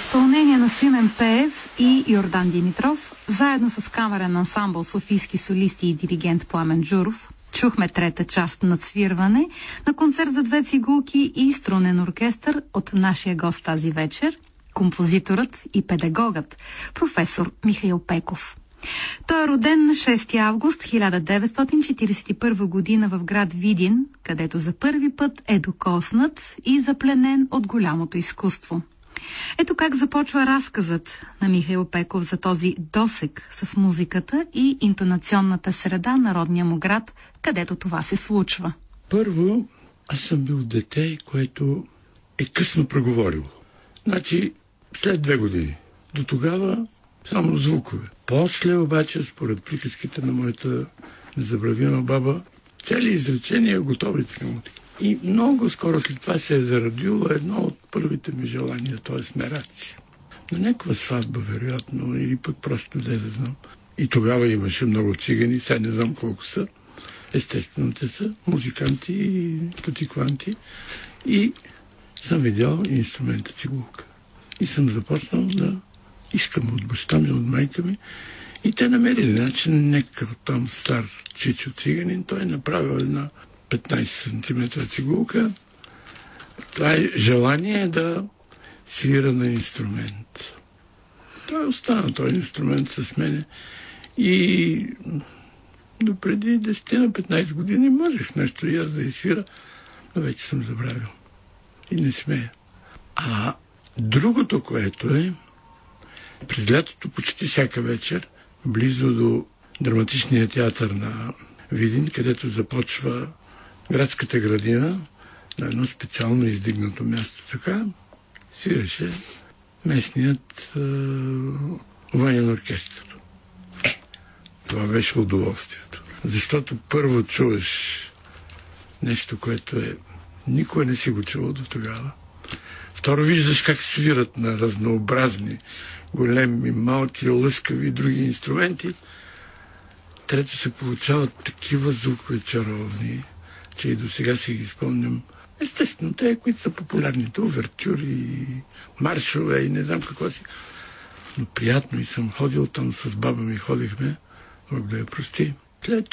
изпълнение на Стоимен Пеев и Йордан Димитров, заедно с камерен ансамбъл софийски солисти и диригент Пламен Джуров, чухме трета част на Цвирване на концерт за две цигулки и струнен оркестър от нашия гост тази вечер, композиторът и педагогът, професор Михаил Пеков. Той е роден на 6 август 1941 година в град Видин, където за първи път е докоснат и запленен от голямото изкуство. Ето как започва разказът на Михаил Пеков за този досег с музиката и интонационната среда на родния му град, където това се случва. Първо, аз съм бил дете, което е късно проговорило. Значи, след 2 години. До тогава само звукове. После обаче, според приказките на моята незабравима баба, цели изречения готови към. И много скоро след това се е зародило едно от първите ми желания, т.е. мерация. На някаква сватба, вероятно, или пък просто да знам. И тогава имаше много цигани, сега не знам колко са. Естествено, те са музиканти и тутикванти. И съм видял инструмента цигулка. И съм започнал да искам от баща ми, от майка ми. И те намерили начин, някакъв там стар чичо циганин, той е направил една 15 см цигулка. Това е желание да свира на инструмент. Той остана този инструмент с мене. И до преди 10-15 години можех нещо и аз да изсвира, но вече съм забравил. И не смея. А другото, което е, през лятото почти всяка вечер, близо до драматичния театър на Видин, където започва градската градина, на едно специално издигнато място така, свиреше местният военен оркестър. Това беше удоволствието. Защото първо чуваш нещо, което никога не си го чувал до тогава. Второ виждаш как свират на разнообразни, големи, малки, лъскави и други инструменти. Трето се получават такива звукове чаровни, че и до сега си ги спомням. Естествено, те, които са популярните, увертюри, маршове и не знам какво си. Но приятно и съм ходил там с баба ми, ходихме, Бог да я прости. След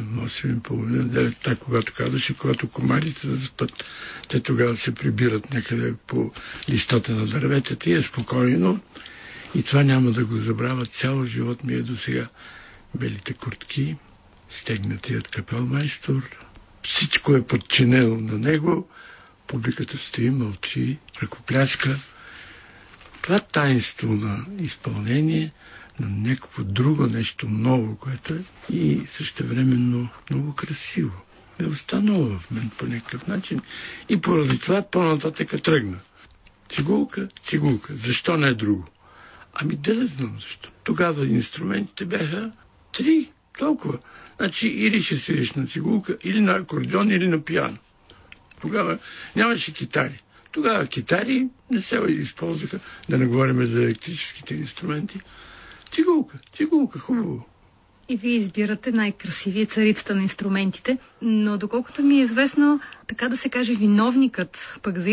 8:30, когато казваше, когато комарите да спят, те тогава се прибират някъде по листата на дърветата и е спокойно. И това няма да го забравя. Цял живот ми е до сега. Белите куртки, стегнатият капелмайстор. Всичко е подчинено на него. Публиката стои, мълчи, ръкопляска. Това таинство на изпълнение на някакво друго нещо ново, което е и същевременно много красиво. Е останало в мен по някакъв начин и поради това по-нататък тръгна. Цигулка, цигулка. Защо не е друго? Ами да не знам защо. Тогава инструментите бяха 3, толкова. Значи или ще свириш на цигулка, или на акордеон, или на пиано. Тогава нямаше китари. Тогава китари не се използваха, да не говорим за електрическите инструменти. Цигулка, цигулка, хубаво. И вие избирате най-красивия, царицата на инструментите, но доколкото ми е известно, така да се каже, виновникът пък за